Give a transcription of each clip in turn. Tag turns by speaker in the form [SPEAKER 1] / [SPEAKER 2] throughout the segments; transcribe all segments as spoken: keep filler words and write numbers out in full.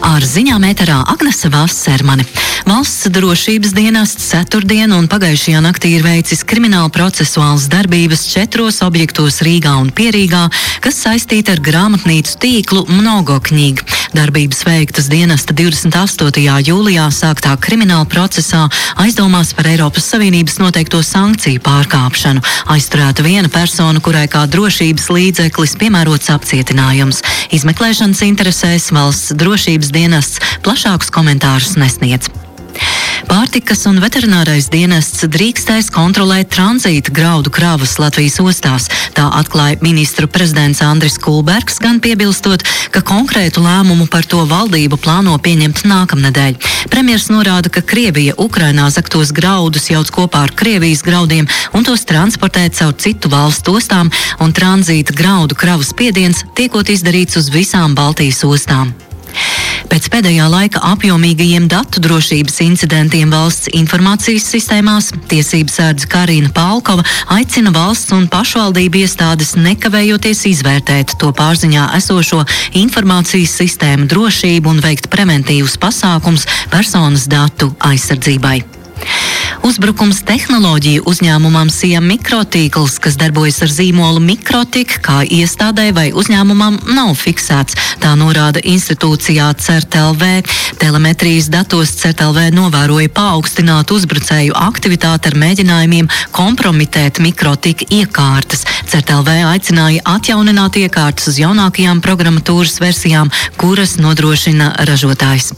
[SPEAKER 1] Ar ziņām ēterā Agnese Vassermane. Valsts drošības dienests ceturtdien un pagājušajā naktī ir veicis krimināla procesuālas darbības četros objektos Rīgā un Pierīgā, kas saistīti ar grāmatnīcu tīklu Mnogokņig. Darbības veiktas dienesta divdesmit astotajā jūlijā sāktā krimināla procesā aizdomās par Eiropas Savienības noteikto sankciju pārkāpšanu. Aizturēta viena persona, kurai kā drošības līdzeklis piemērots apcietinājums. Izmeklēšanas interesēs valsts drošības dienests plašākus komentārus nesniedz. Pārtikas un veterinārais dienests drīkstēs kontrolēt tranzīta graudu kravas Latvijas ostās. Tā atklāja ministru prezidents Andris Kulbergs, gan piebilstot, ka konkrētu lēmumu par to valdība plāno pieņemt nākamnedēļ. Premjers norāda, ka Krievija Ukrainā zaktos graudus jauc kopā ar Krievijas graudiem un tos transportē caur citu valstu ostām, un tranzīta graudu kravas spiediens tiekot izdarīts uz visām Baltijas ostām. Pēc pēdējā laika apjomīgajiem datu drošības incidentiem valsts informācijas sistēmās tiesību sērdze Karina Palkova aicina valsts un pašvaldību iestādes nekavējoties izvērtēt to pārziņā esošo informācijas sistēmu drošību un veikt preventīvus pasākums personas datu aizsardzībai. Uzbrukums tehnoloģiju uzņēmumam Siem Mikrotīkls, kas darbojas ar zīmolu Mikrotik, kā iestādē vai uzņēmumam nav fiksēts, tā norāda institūcijā CERT.lv. Telemetrijas datos CERT.lv novēroja paaugstinātu uzbrucēju aktivitāti ar mēģinājumiem kompromitēt Mikrotik iekārtas. CERT.lv aicināja atjaunināt iekārtas uz jaunākajām programmatūras versijām, kuras nodrošina ražotājs.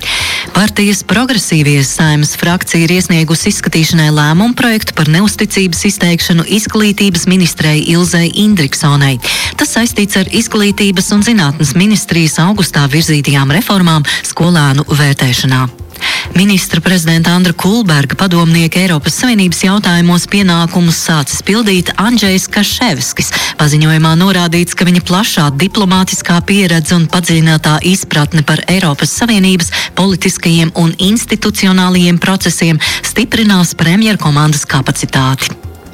[SPEAKER 1] Partijas progresīvie Saeimas frakcija ir iesniegusi izskatīšanai lēmumu projektu par neusticības izteikšanu izglītības ministrei Ilzei Indriksonai. Tas saistīts ar izglītības un zinātnes ministrijas augustā virzītajām reformām skolēnu vērtēšanā. Ministra prezidenta Andra Kulberga padomnieka Eiropas Savienības jautājumos pienākumus sācis pildīt Andžejs Kaševskis. Paziņojumā norādīts, ka viņa plašā diplomātiskā pieredze un padziļinātā izpratne par Eiropas Savienības politiskajiem un institucionālajiem procesiem stiprinās premjerkomandas kapacitāti.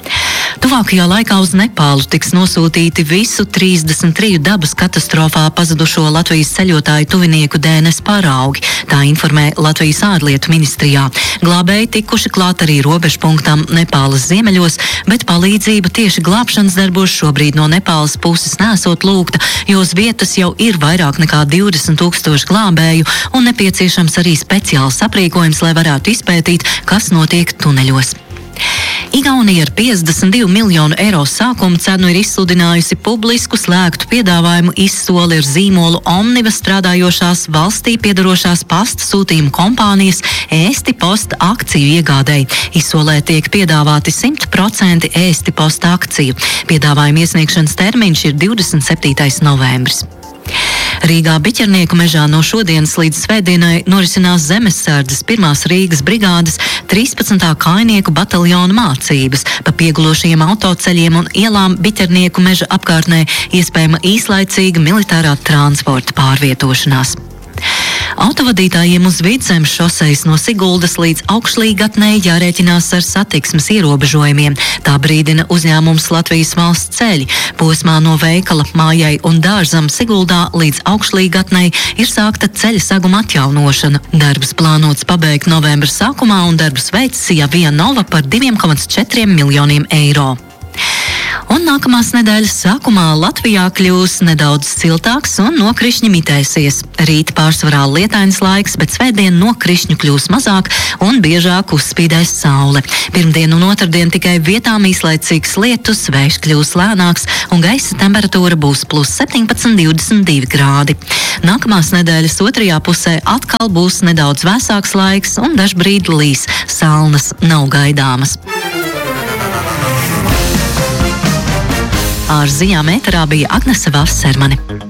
[SPEAKER 1] Tuvākajā laikā uz Nepālu tiks nosūtīti visu trīsdesmit triju dabas katastrofā pazudušo Latvijas ceļotāju tuvinieku D N S paraugi, tā informē Latvijas ārlietu ministrijā. Glābēji tikuši klāt arī robežpunktam Nepālas ziemeļos, bet palīdzība tieši glābšanas darbos šobrīd no Nepālas puses nesot lūgta, jo uz vietas jau ir vairāk nekā divdesmit tūkstoši glābēju un nepieciešams arī speciāls aprīkojums, lai varētu izpētīt, kas notiek tuneļos. Igaunija ar piecdesmit divu miljonu eiro sākuma cenu ir izsludinājusi publisku slēgtu piedāvājumu izsoli ar zīmolu Omniva strādājošās valstī piedarošās pasta sūtījuma kompānijas Ēsti Posta akciju iegādēji. Izsolē tiek piedāvāti simt procenti Ēsti Posta akciju. Piedāvājuma iesniegšanas termiņš ir divdesmit septītais novembris. Rīgā Biķernieku mežā no šodienas līdz svētdienai norisinās zemessardzes pirmās Rīgas brigādes trīspadsmitā kājnieku bataljona mācības. Pa piegulošajiem autoceļiem un ielām Biķernieku meža apkārtnē iespējama īslaicīga militārā transporta pārvietošanās. Autovadītājiem uz Vidzemes šosejas no Siguldas līdz Augšlīgatnei jārēķinās ar satiksmes ierobežojumiem. Tā brīdina uzņēmums Latvijas valsts ceļi. Posmā no veikala mājai un dārzam Siguldā līdz Augšlīgatnei ir sākta ceļa saguma atjaunošana. Darbs plānots pabeigt novembra sākumā un darbus veic Via Nova par diviem komats četriem miljoniem eiro. Un nākamās nedēļas sākumā Latvijā kļūs nedaudz siltāks un nokrišņi mitēsies. Rīt pārsvarā lietains laiks, bet svētdien nokrišņu kļūs mazāk un biežāk uzspīdēs saule. Pirmdien un otrdien tikai vietām īslaicīgs lietus, vējš kļūs lēnāks un gaisa temperatūra būs plus septiņpadsmit līdz divdesmit divi grādi. Nākamās nedēļas otrajā pusē atkal būs nedaudz vēsāks laiks un dažbrīd līs. Salnas nav gaidāmas. Ar ziņām ēterā bija Agnese Vassermane.